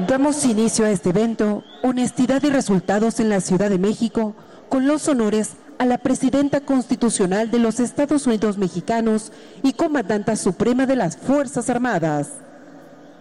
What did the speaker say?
Damos inicio a este evento, Honestidad y Resultados en la Ciudad de México, con los honores a la Presidenta Constitucional de los Estados Unidos Mexicanos y Comandanta Suprema de las Fuerzas Armadas.